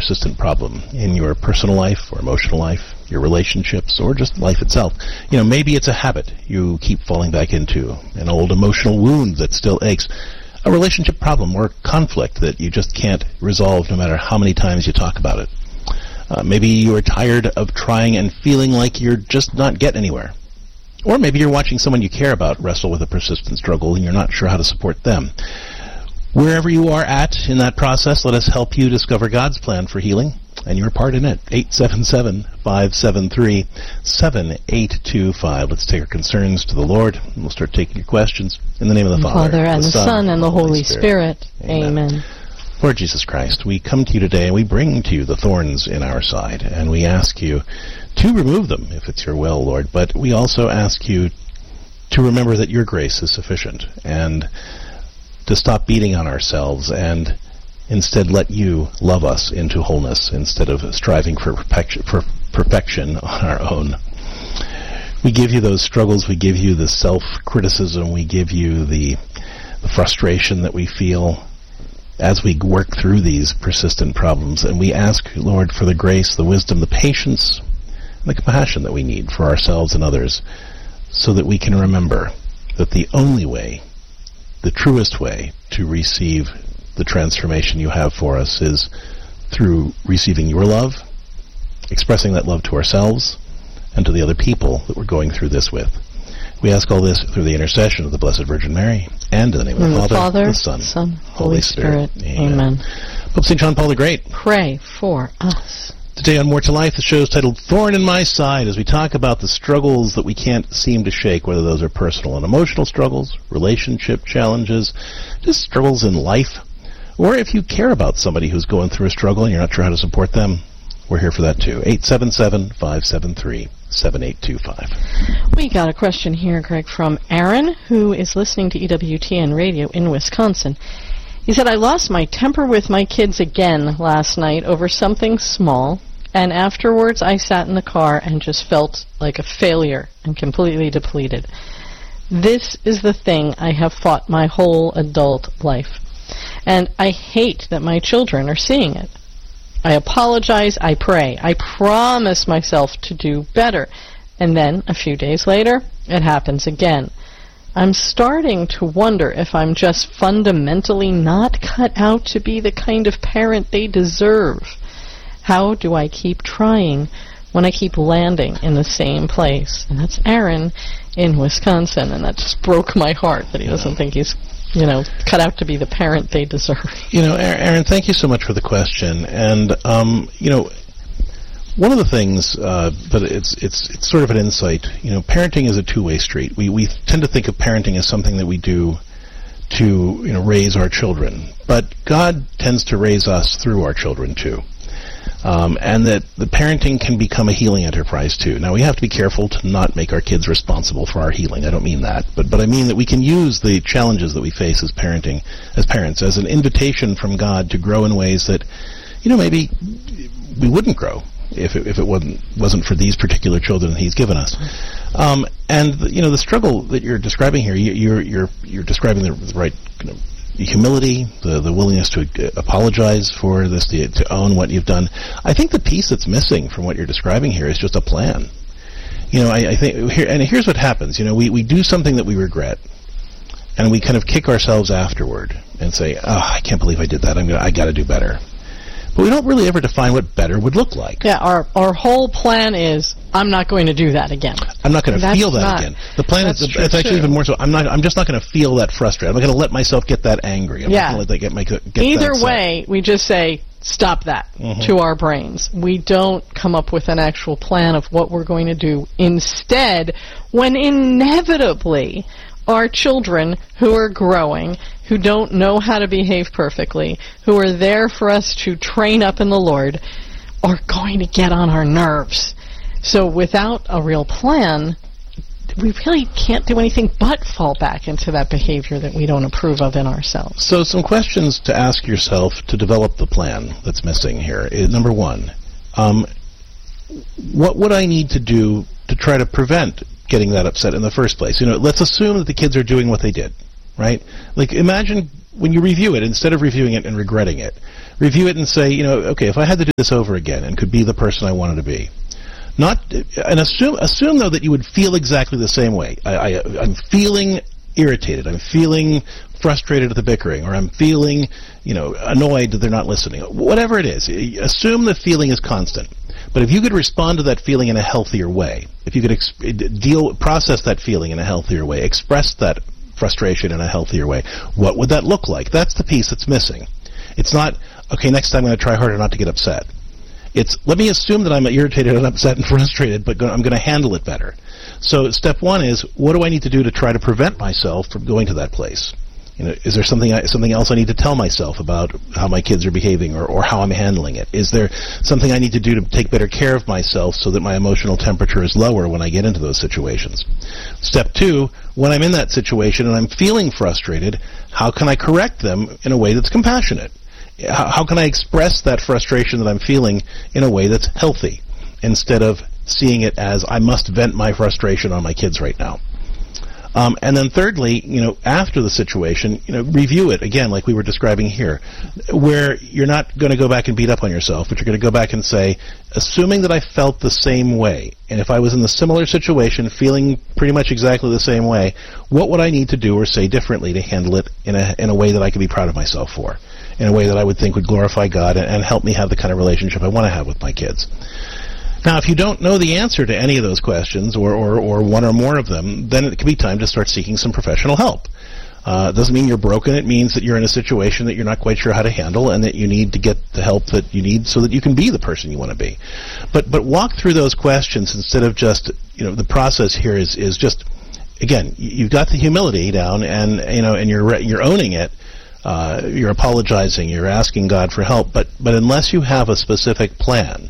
persistent problem in your personal life or emotional life, your relationships, or just life itself. Maybe it's a habit you keep falling back into, an old emotional wound that still aches, a relationship problem or conflict that you just can't resolve no matter how many times you talk about it. Maybe you're tired of trying and feeling like you're just not getting anywhere. Or maybe you're watching someone you care about wrestle with a persistent struggle and you're not sure how to support them. Wherever you are at in that process, let us help you discover God's plan for healing and your part in it. 877-573-7825. Let's take our concerns to the Lord, and we'll start taking your questions. In the name of the Father, and the Son, and the Holy Spirit. Amen. Lord Jesus Christ, we come to you today and we bring to you the thorns in our side, and we ask you to remove them if it's your will, Lord. But we also ask you to remember that your grace is sufficient, and to stop beating on ourselves and instead let you love us into wholeness instead of striving for perfection on our own. We give you those struggles, we give you the self-criticism, we give you the frustration that we feel as we work through these persistent problems, and we ask, Lord, for the grace, the wisdom, the patience, and the compassion that we need for ourselves and others, so that we can remember that the only way, the truest way to receive the transformation you have for us is through receiving your love, expressing that love to ourselves and to the other people that we're going through this with. We ask all this through the intercession of the Blessed Virgin Mary, and in the name of the Father, the Son, Holy Spirit. Amen. Pope St. John Paul the Great, pray for us. Today on More to Life, the show is titled Thorn in My Side, as we talk about the struggles that we can't seem to shake, whether those are personal and emotional struggles, relationship challenges, just struggles in life, or if you care about somebody who's going through a struggle and you're not sure how to support them, we're here for that too. 877-573-7825. We got a question here, Greg, from Aaron, who is listening to EWTN Radio in Wisconsin. He said, I lost my temper with my kids again last night over something small, and afterwards I sat in the car and just felt like a failure and completely depleted. This is the thing I have fought my whole adult life, and I hate that my children are seeing it. I apologize, I pray, I promise myself to do better, and then a few days later, it happens again. I'm starting to wonder if I'm just fundamentally not cut out to be the kind of parent they deserve. How do I keep trying when I keep landing in the same place? And that's Aaron in Wisconsin, and that just broke my heart that he doesn't think he's, cut out to be the parent they deserve. Aaron, thank you so much for the question. And, one of the things, but it's sort of an insight, parenting is a two-way street. We tend to think of parenting as something that we do to, raise our children. But God tends to raise us through our children, too. And that the parenting can become a healing enterprise, too. Now, we have to be careful to not make our kids responsible for our healing. I don't mean that. But I mean that we can use the challenges that we face as parents, as an invitation from God to grow in ways that, maybe we wouldn't grow if it wasn't for these particular children He's given us. And the struggle that you're describing here, you're describing the right humility, the willingness to apologize for this, to own what you've done. I think the piece that's missing from what you're describing here is just a plan. I think here's what happens. We do something that we regret, and we kind of kick ourselves afterward and say, "Oh, I can't believe I did that. I got to do better." But we don't really ever define what better would look like. Yeah, our whole plan is, I'm not going to do that again. I'm not going to feel that again. The plan is, it's actually even more so, I'm just not going to feel that frustrated. I'm not going to let myself get that angry. I'm not going to let that get Either that way, we just say, stop that to our brains. We don't come up with an actual plan of what we're going to do. Instead, when inevitably our children who are growing, who don't know how to behave perfectly, who are there for us to train up in the Lord, are going to get on our nerves. So without a real plan, we really can't do anything but fall back into that behavior that we don't approve of in ourselves. So some questions to ask yourself to develop the plan that's missing here. Number one, what would I need to do to try to prevent getting that upset in the first place? Let's assume that the kids are doing what they did, right? Like, imagine when you review it, instead of reviewing it and regretting it, review it and say, okay, if I had to do this over again and could be the person I wanted to be, assume though that you would feel exactly the same way. I'm feeling irritated. I'm feeling frustrated at the bickering, or I'm feeling, annoyed that they're not listening. Whatever it is, assume the feeling is constant. But if you could respond to that feeling in a healthier way, if you could process that feeling in a healthier way, express that frustration in a healthier way, what would that look like? That's the piece that's missing. It's not, okay, next time I'm going to try harder not to get upset. It's, let me assume that I'm irritated and upset and frustrated, but I'm going to handle it better. So step one is, what do I need to do to try to prevent myself from going to that place? Is there something else I need to tell myself about how my kids are behaving or how I'm handling it? Is there something I need to do to take better care of myself so that my emotional temperature is lower when I get into those situations? Step two, when I'm in that situation and I'm feeling frustrated, how can I correct them in a way that's compassionate? How can I express that frustration that I'm feeling in a way that's healthy instead of seeing it as I must vent my frustration on my kids right now? And then thirdly, after the situation, review it again, like we were describing here, where you're not going to go back and beat up on yourself, but you're going to go back and say, assuming that I felt the same way, and if I was in a similar situation, feeling pretty much exactly the same way, what would I need to do or say differently to handle it in a way that I could be proud of myself for, in a way that I would think would glorify God and help me have the kind of relationship I want to have with my kids? Now, if you don't know the answer to any of those questions, or one or more of them, then it could be time to start seeking some professional help. It doesn't mean you're broken. It means that you're in a situation that you're not quite sure how to handle, and that you need to get the help that you need so that you can be the person you want to be. But walk through those questions instead of just, the process here is just, again, you've got the humility down, and you're owning it. You're apologizing. You're asking God for help. But unless you have a specific plan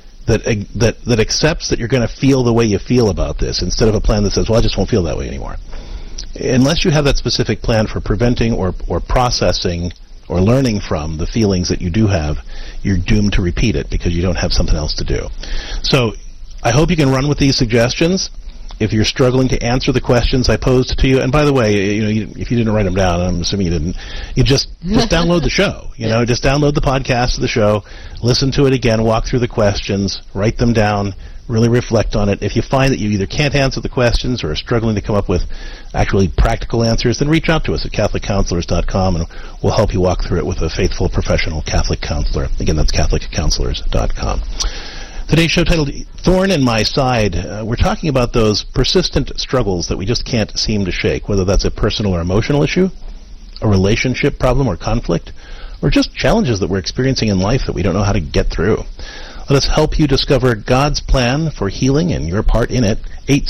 that accepts that you're going to feel the way you feel about this, instead of a plan that says, well, I just won't feel that way anymore. Unless you have that specific plan for preventing or processing or learning from the feelings that you do have, you're doomed to repeat it because you don't have something else to do. So I hope you can run with these suggestions. If you're struggling to answer the questions I posed to you, and by the way, if you didn't write them down, I'm assuming you didn't, you just download the show. Just download the podcast of the show, listen to it again, walk through the questions, write them down, really reflect on it. If you find that you either can't answer the questions or are struggling to come up with actually practical answers, then reach out to us at CatholicCounselors.com, and we'll help you walk through it with a faithful professional Catholic counselor. Again, that's CatholicCounselors.com. Today's show titled Thorn in My Side. We're talking about those persistent struggles that we just can't seem to shake, whether that's a personal or emotional issue, a relationship problem or conflict, or just challenges that we're experiencing in life that we don't know how to get through. Let us help you discover God's plan for healing and your part in it.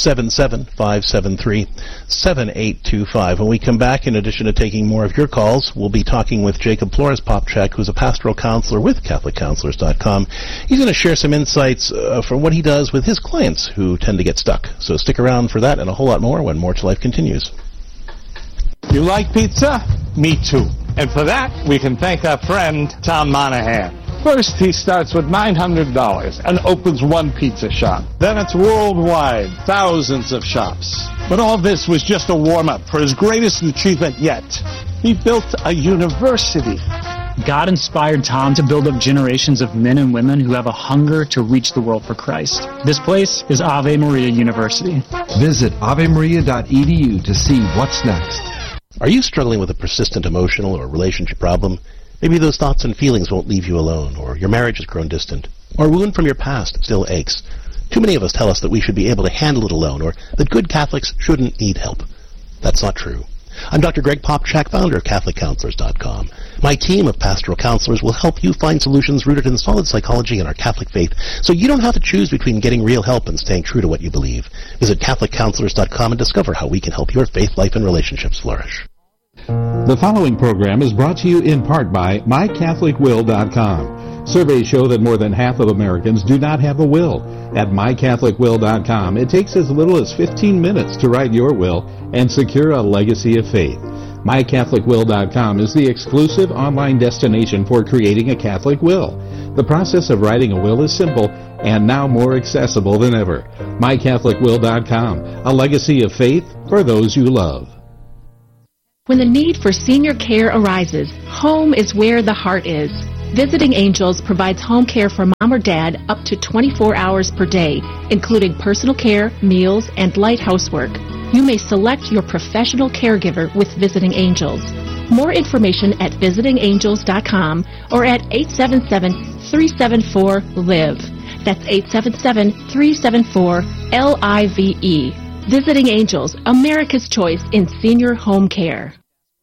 877-573-7825. When we come back, in addition to taking more of your calls, we'll be talking with Jacob Flores-Popchak, who's a pastoral counselor with CatholicCounselors.com. He's going to share some insights from what he does with his clients who tend to get stuck. So stick around for that and a whole lot more when More to Life continues. You like pizza? Me too. And for that, we can thank our friend Tom Monahan. First, he starts with $900 and opens one pizza shop. Then it's worldwide, thousands of shops. But all this was just a warm-up for his greatest achievement yet. He built a university. God inspired Tom to build up generations of men and women who have a hunger to reach the world for Christ. This place is Ave Maria University. Visit avemaria.edu to see what's next. Are you struggling with a persistent emotional or relationship problem? Maybe those thoughts and feelings won't leave you alone, or your marriage has grown distant, or a wound from your past still aches. Too many of us tell us that we should be able to handle it alone, or that good Catholics shouldn't need help. That's not true. I'm Dr. Greg Popchak, founder of CatholicCounselors.com. My team of pastoral counselors will help you find solutions rooted in solid psychology and our Catholic faith, so you don't have to choose between getting real help and staying true to what you believe. Visit CatholicCounselors.com and discover how we can help your faith life and relationships flourish. The following program is brought to you in part by MyCatholicWill.com. Surveys show that more than half of Americans do not have a will. At MyCatholicWill.com, it takes as little as 15 minutes to write your will and secure a legacy of faith. MyCatholicWill.com is the exclusive online destination for creating a Catholic will. The process of writing a will is simple and now more accessible than ever. MyCatholicWill.com, a legacy of faith for those you love. When the need for senior care arises, home is where the heart is. Visiting Angels provides home care for mom or dad up to 24 hours per day, including personal care, meals, and light housework. You may select your professional caregiver with Visiting Angels. More information at visitingangels.com or at 877-374-LIVE. That's 877-374-LIVE. Visiting Angels, America's choice in senior home care.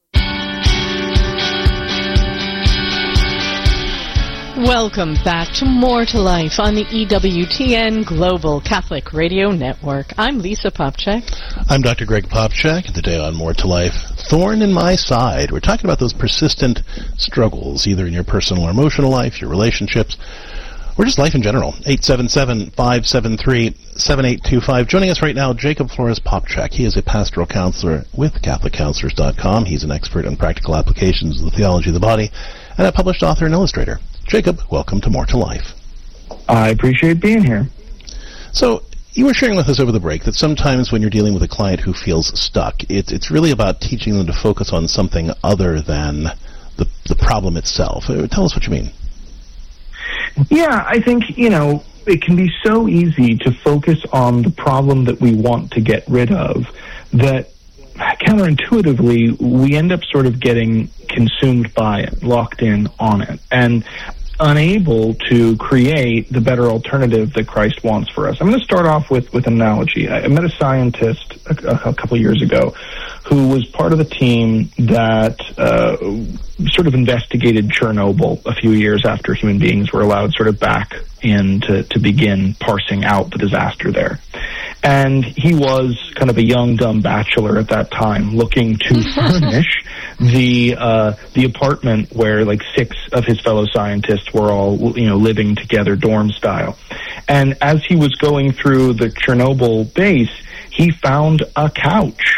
Welcome back to More to Life on the EWTN Global Catholic Radio Network. I'm Lisa Popcak. I'm Dr. Greg Popcak, and today on More to Life, Thorn in My Side. We're talking about those persistent struggles, either in your personal or emotional life, your relationships, or just life in general. 877-573-7825. Joining us right now, Jacob Flores Popcak. He is a pastoral counselor with CatholicCounselors.com. He's an expert on practical applications of the theology of the body and a published author and illustrator. Jacob, welcome to More to Life. I appreciate being here. So, you were sharing with us over the break that sometimes when you're dealing with a client who feels stuck, it's really about teaching them to focus on something other than the problem itself. Tell us what you mean. Yeah, I think, it can be so easy to focus on the problem that we want to get rid of that counterintuitively we end up sort of getting consumed by it, locked in on it, and unable to create the better alternative that Christ wants for us. I'm going to start off with an analogy. I met a scientist a couple years ago who was part of the team that sort of investigated Chernobyl a few years after human beings were allowed sort of back in to begin parsing out the disaster there. And he was kind of a young, dumb bachelor at that time, looking to furnish the apartment where like 6 of his fellow scientists were all, living together dorm style. And as he was going through the Chernobyl base, he found a couch.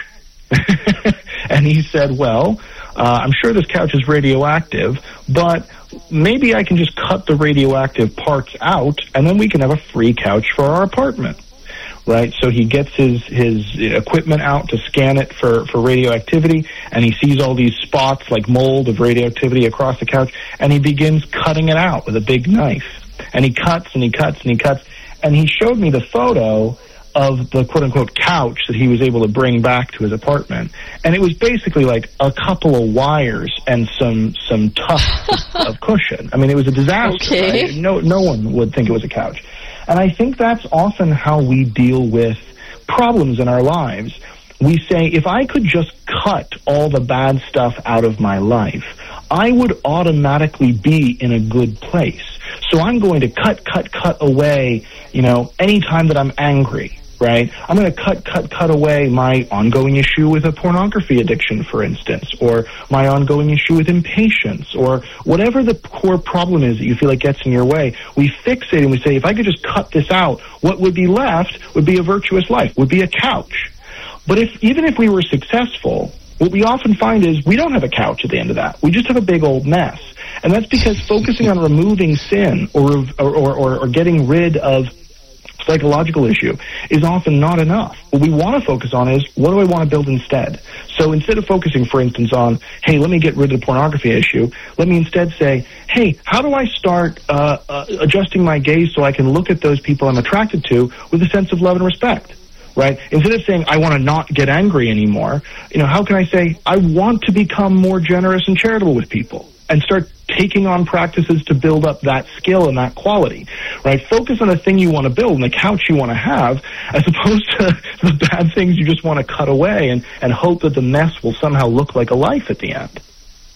And he said, well, I'm sure this couch is radioactive, but maybe I can just cut the radioactive parts out, and then we can have a free couch for our apartment. Right, so he gets his equipment out to scan it for radioactivity, and he sees all these spots like mold of radioactivity across the couch, and he begins cutting it out with a big knife. And he cuts and he cuts and he cuts, and he showed me the photo of the quote-unquote couch that he was able to bring back to his apartment. And it was basically like a couple of wires and some tufts of cushion. I mean, it was a disaster. Okay. Right? No one would think it was a couch. And I think that's often how we deal with problems in our lives. We say, if I could just cut all the bad stuff out of my life, I would automatically be in a good place. So I'm going to cut away, any time that I'm angry, right? I'm going to cut away my ongoing issue with a pornography addiction, for instance, or my ongoing issue with impatience, or whatever the core problem is that you feel like gets in your way. We fixate and we say, if I could just cut this out, what would be left would be a virtuous life, would be a couch. But even if we were successful, what we often find is we don't have a couch at the end of that. We just have a big old mess. And that's because focusing on removing sin or getting rid of psychological issue is often not enough. What we want to focus on is, what do I want to build instead? So instead of focusing, for instance, on, hey, let me get rid of the pornography issue, let me instead say, hey, how do I start adjusting my gaze so I can look at those people I'm attracted to with a sense of love and respect? Right? Instead of saying, I want to not get angry anymore, how can I say, I want to become more generous and charitable with people, and start taking on practices to build up that skill and that quality, right? Focus on the thing you want to build and the couch you want to have, as opposed to the bad things you just want to cut away and hope that the mess will somehow look like a life at the end.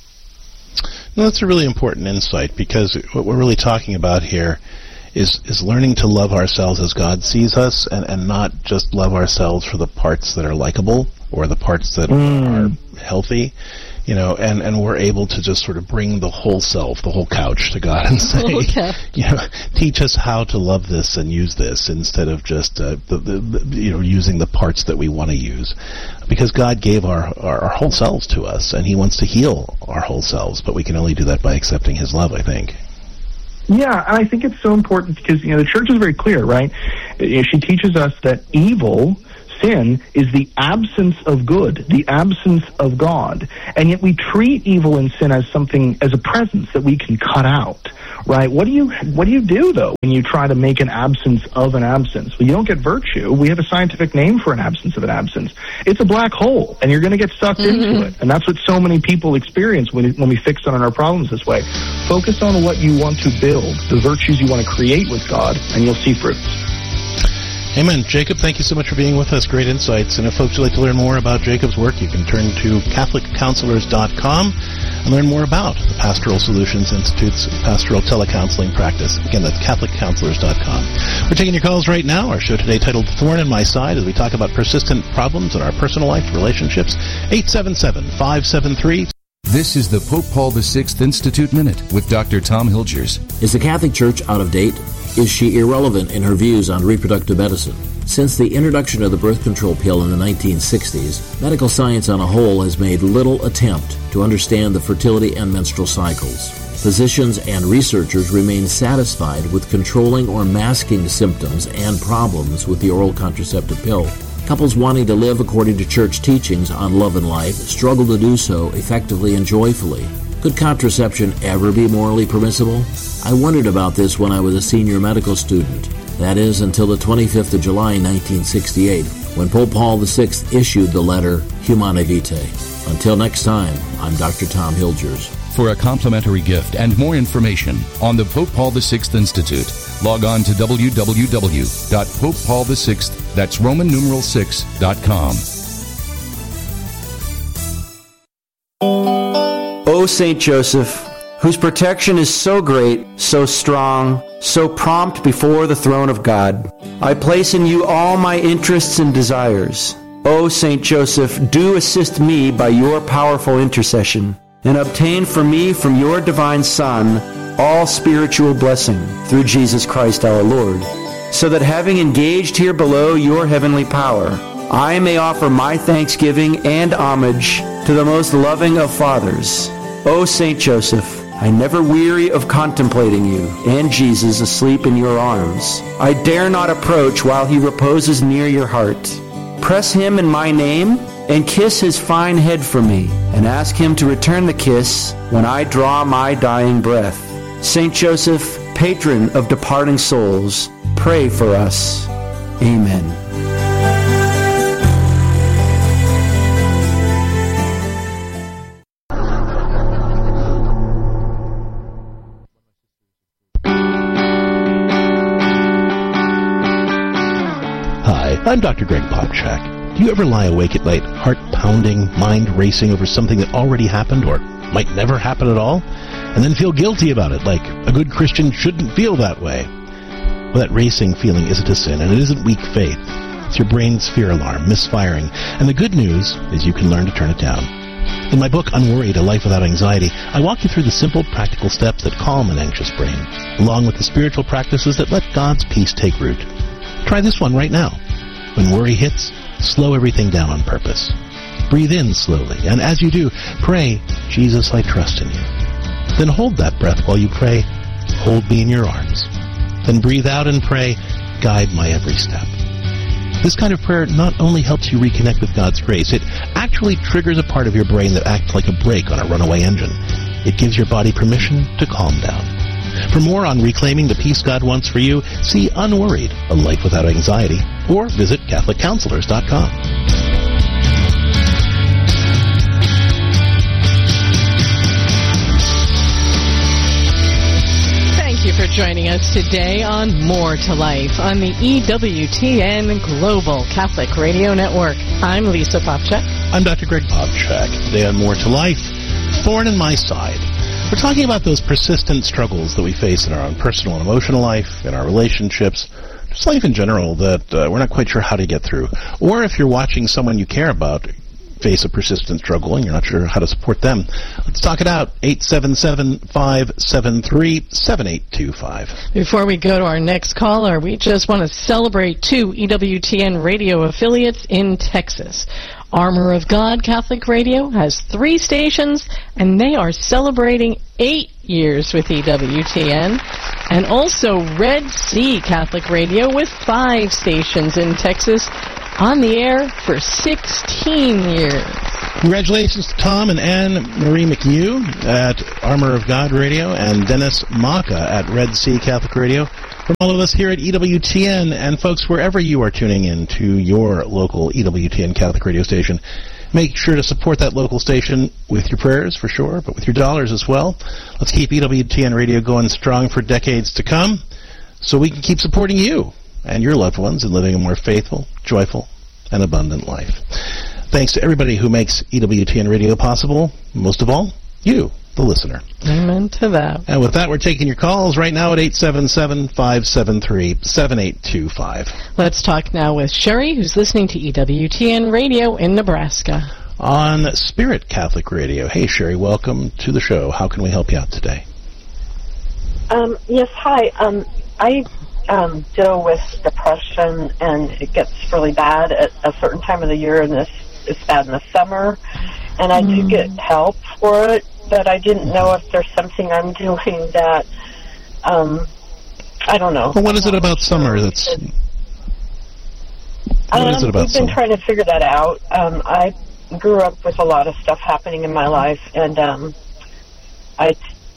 No, that's a really important insight, because what we're really talking about here is learning to love ourselves as God sees us, and not just love ourselves for the parts that are likable or the parts that are healthy, and we're able to just sort of bring the whole self, the whole couch to God and say, teach us how to love this and use this, instead of just using the parts that we want to use, because God gave our whole selves to us, and He wants to heal our whole selves, but we can only do that by accepting His love, I think. Yeah, and I think it's so important because, the Church is very clear, right? She teaches us that evil sin is the absence of good, the absence of God. And yet we treat evil and sin as something, as a presence that we can cut out, right? What do you do, though, when you try to make an absence of an absence? Well, you don't get virtue. We have a scientific name for an absence of an absence. It's a black hole, and you're going to get sucked into it. And that's what so many people experience when we fix on our problems this way. Focus on what you want to build, the virtues you want to create with God, and you'll see fruits. Amen. Jacob, thank you so much for being with us. Great insights. And if folks would like to learn more about Jacob's work, you can turn to CatholicCounselors.com and learn more about the Pastoral Solutions Institute's pastoral telecounseling practice. Again, that's CatholicCounselors.com. We're taking your calls right now. Our show today titled Thorn in My Side, as we talk about persistent problems in our personal life, relationships. 877-573. This is the Pope Paul VI Institute Minute with Dr. Tom Hilgers. Is the Catholic Church out of date? Is she irrelevant in her views on reproductive medicine? Since the introduction of the birth control pill in the 1960s, medical science on a whole has made little attempt to understand the fertility and menstrual cycles. Physicians and researchers remain satisfied with controlling or masking symptoms and problems with the oral contraceptive pill. Couples wanting to live according to church teachings on love and life struggle to do so effectively and joyfully. Could contraception ever be morally permissible? I wondered about this when I was a senior medical student. That is, until the 25th of July, 1968, when Pope Paul VI issued the letter Humanae Vitae. Until next time, I'm Dr. Tom Hilgers. For a complimentary gift and more information on the Pope Paul VI Institute, log on to www.popepaul6, that's Roman numeral 6.com. O Saint Joseph, whose protection is so great, so strong, so prompt before the throne of God, I place in you all my interests and desires. O Saint Joseph, do assist me by your powerful intercession, and obtain for me from your divine Son all spiritual blessing through Jesus Christ our Lord, so that having engaged here below your heavenly power, I may offer my thanksgiving and homage to the most loving of fathers. O Saint Joseph, I never weary of contemplating you and Jesus asleep in your arms. I dare not approach while he reposes near your heart. Press him in my name and kiss his fine head for me, and ask him to return the kiss when I draw my dying breath. Saint Joseph, patron of departing souls, pray for us. Amen. I'm Dr. Greg Popchak. Do you ever lie awake at night, heart pounding, mind racing over something that already happened or might never happen at all, and then feel guilty about it, like a good Christian shouldn't feel that way? Well, that racing feeling isn't a sin, and it isn't weak faith. It's your brain's fear alarm, misfiring. And the good news is you can learn to turn it down. In my book, Unworried, A Life Without Anxiety, I walk you through the simple, practical steps that calm an anxious brain, along with the spiritual practices that let God's peace take root. Try this one right now. When worry hits, slow everything down on purpose. Breathe in slowly, and as you do, pray, Jesus, I trust in you. Then hold that breath while you pray, hold me in your arms. Then breathe out and pray, guide my every step. This kind of prayer not only helps you reconnect with God's grace, it actually triggers a part of your brain that acts like a brake on a runaway engine. It gives your body permission to calm down. For more on reclaiming the peace God wants for you, see Unworried, A Life Without Anxiety, or visit CatholicCounselors.com. Thank you for joining us today on More to Life on the EWTN Global Catholic Radio Network. I'm Lisa Popchak. I'm Dr. Greg Popchak. Today on More to Life, Thorn in My Side. We're talking about those persistent struggles that we face in our own personal and emotional life, in our relationships, just life in general, that we're not quite sure how to get through. Or if you're watching someone you care about face a persistent struggle and you're not sure how to support them, let's talk it out. 877-573-7825. Before we go to our next caller, we just want to celebrate 2 EWTN radio affiliates in Texas. Armor of God Catholic Radio has 3 stations, and they are celebrating 8 years with EWTN. And also Red Sea Catholic Radio with 5 stations in Texas. on the air for 16 years. Congratulations to Tom and Anne Marie McHugh at Armor of God Radio and Dennis Maka at Red Sea Catholic Radio. From all of us here at EWTN, and folks, wherever you are tuning in to your local EWTN Catholic radio station, make sure to support that local station with your prayers, for sure, but with your dollars as well. Let's keep EWTN Radio going strong for decades to come so we can keep supporting you and your loved ones in living a more faithful, joyful, and abundant life. Thanks to everybody who makes EWTN Radio possible, most of all, you, the listener. Amen to that. And with that, we're taking your calls right now at 877-573-7825. Let's talk now with Sherry, who's listening to EWTN Radio in Nebraska. On Spirit Catholic Radio. Hey, Sherry, welcome to the show. How can we help you out today? Yes, hi. I deal with depression, and it gets really bad at a certain time of the year, and it's bad in the summer. And I do get help for it, but I didn't know if there's something I'm doing that, I don't know. Well, what is it about summer that's... What is it about summer? We've been trying to figure that out. I grew up with a lot of stuff happening in my life, and I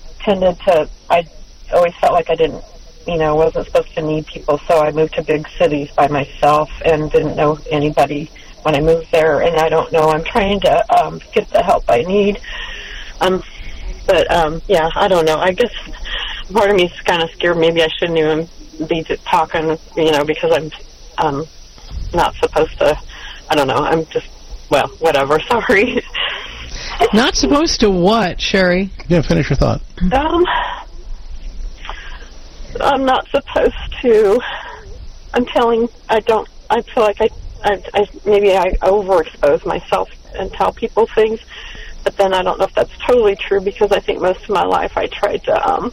always felt like I didn't, wasn't supposed to need people, so I moved to big cities by myself and didn't know anybody when I moved there, and I don't know. I'm trying to get the help I need. But I don't know. I guess part of me is kind of scared. Maybe I shouldn't even be talking, because I'm not supposed to. I don't know. I'm just, whatever. Sorry. Not supposed to what, Sherry? Yeah, finish your thought. I'm not supposed to. I feel like maybe I overexpose myself and tell people things, but then I don't know if that's totally true, because I think most of my life I tried to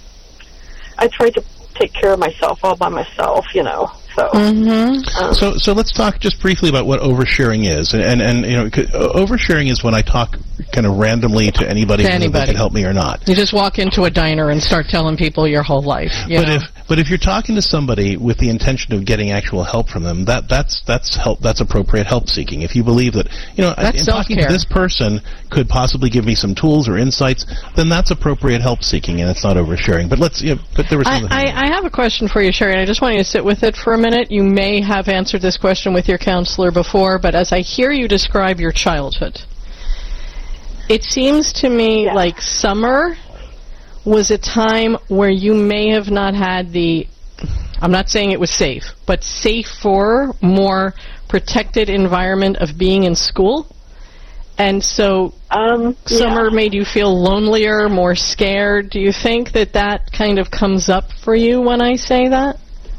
take care of myself all by myself, So, so let's talk just briefly about what oversharing is, and oversharing is when I talk kind of randomly to anybody who can help me or not. You just walk into a diner and start telling people your whole life. But if you're talking to somebody with the intention of getting actual help from them, that's help. That's appropriate help seeking. If you believe that talking to this person could possibly give me some tools or insights, then that's appropriate help seeking, and it's not oversharing. But but there was something. I have a question for you, Sherry, and I just want you to sit with it for a minute. You may have answered this question with your counselor before, but as I hear you describe your childhood, it seems to me like summer was a time where you may have not had I'm not saying it was safe, but safer, more protected environment of being in school. And so summer made you feel lonelier, more scared. Do you think that kind of comes up for you when I say that?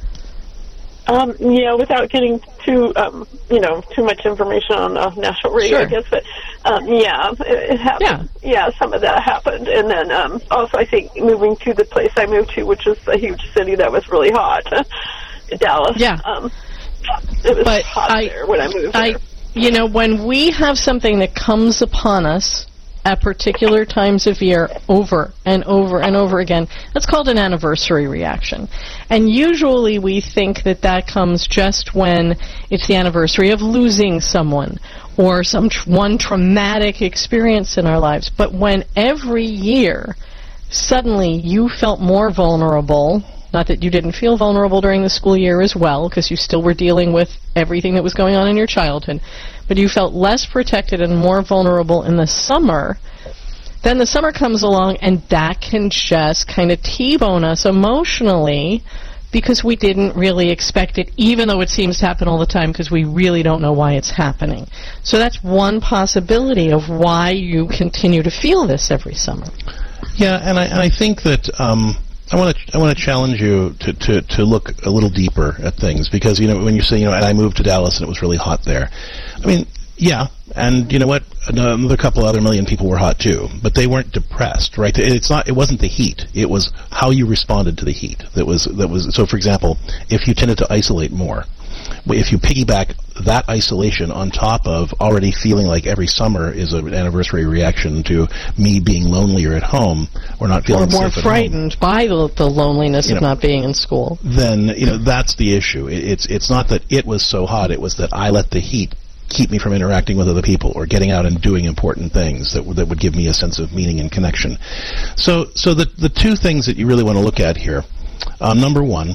Without getting too much information on national radio, I guess, but it happened. Yeah, some of that happened, and then also I think moving to the place I moved to, which is a huge city that was really hot, Dallas. Yeah, it was hot there when I moved there. When we have something that comes upon us at particular times of year over and over and over again, that's called an anniversary reaction. And usually we think that comes just when it's the anniversary of losing someone or one traumatic experience in our lives. But when every year suddenly you felt more vulnerable, not that you didn't feel vulnerable during the school year as well, because you still were dealing with everything that was going on in your childhood, but you felt less protected and more vulnerable in the summer, then the summer comes along and that can just kind of T-bone us emotionally, because we didn't really expect it, even though it seems to happen all the time, because we really don't know why it's happening. So that's one possibility of why you continue to feel this every summer. Yeah, and I think that I want to challenge you to look a little deeper at things, because when you say and I moved to Dallas and it was really hot there. I mean, yeah, and you know what? Another couple other million people were hot too, but they weren't depressed, right? It wasn't the heat. It was how you responded to the heat. That was. So, for example, if you tended to isolate more, if you piggyback that isolation on top of already feeling like every summer is an anniversary reaction to me being lonelier at home or not feeling safe or more at home, frightened by the loneliness of not being in school, then that's the issue. It's not that it was so hot, it was that I let the heat keep me from interacting with other people or getting out and doing important things that would give me a sense of meaning and connection. So the two things that you really want to look at here, number one,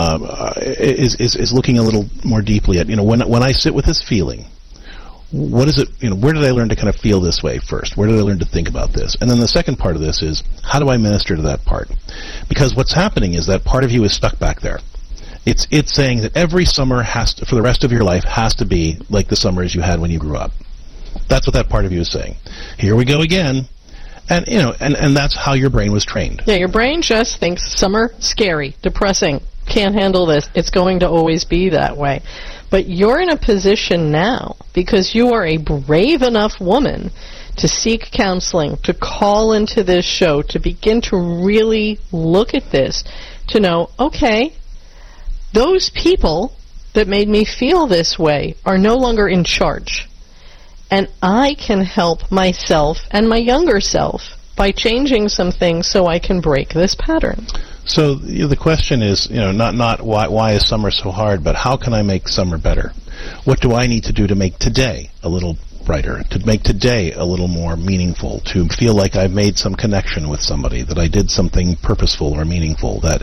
is looking a little more deeply at, when I sit with this feeling, what is it, where did I learn to kind of feel this way first? Where did I learn to think about this? And then the second part of this is, how do I minister to that part? Because what's happening is that part of you is stuck back there. It's saying that every summer for the rest of your life has to be like the summers you had when you grew up. That's what that part of you is saying. Here we go again. And, and that's how your brain was trained. Yeah, your brain just thinks summer, scary, depressing, can't handle this. It's going to always be that way. But you're in a position now, because you are a brave enough woman to seek counseling, to call into this show, to begin to really look at this, to know, okay, those people that made me feel this way are no longer in charge. And I can help myself and my younger self by changing some things so I can break this pattern. So the question is, not why is summer so hard, but how can I make summer better? What do I need to do to make today a little brighter, to make today a little more meaningful, to feel like I've made some connection with somebody, that I did something purposeful or meaningful, that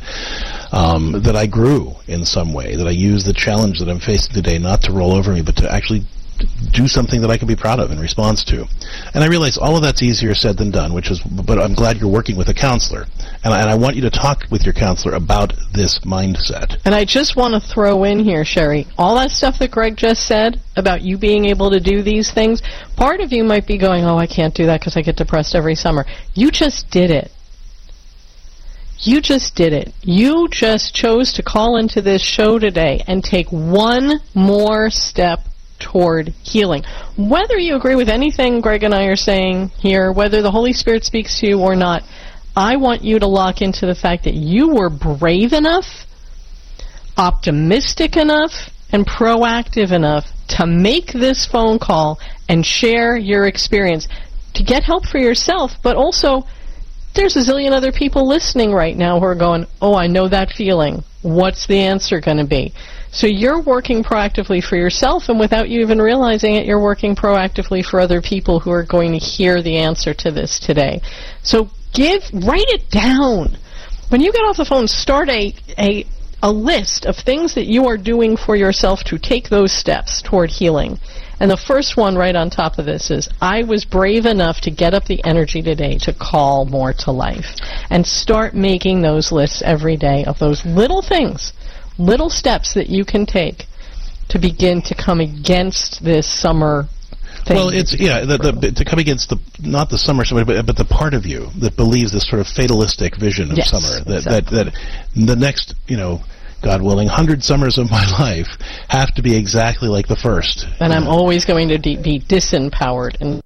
I grew in some way, that I used the challenge that I'm facing today not to roll over me, but to actually do something that I can be proud of in response to. And I realize all of that's easier said than done, but I'm glad you're working with a counselor. And I want you to talk with your counselor about this mindset. And I just want to throw in here, Sherry, all that stuff that Greg just said about you being able to do these things, part of you might be going, I can't do that because I get depressed every summer. You just did it. You just did it. You just chose to call into this show today and take one more step toward healing. Whether you agree with anything Greg and I are saying here, whether the Holy Spirit speaks to you or not, I want you to lock into the fact that you were brave enough, optimistic enough, and proactive enough to make this phone call and share your experience to get help for yourself, but also there's a zillion other people listening right now who are going, I know that feeling. What's the answer going to be? So you're working proactively for yourself, and without you even realizing it, you're working proactively for other people who are going to hear the answer to this today. So write it down. When you get off the phone, start a list of things that you are doing for yourself to take those steps toward healing. And the first one right on top of this is, I was brave enough to get up the energy today to call more to life. And start making those lists every day of those little things, little steps that you can take to begin to come against this summer thing. Well, it's, to come against not the summer, but the part of you that believes this sort of fatalistic vision of summer. That the next, God willing, 100 summers of my life have to be exactly like the first. And I'm always going to be disempowered. And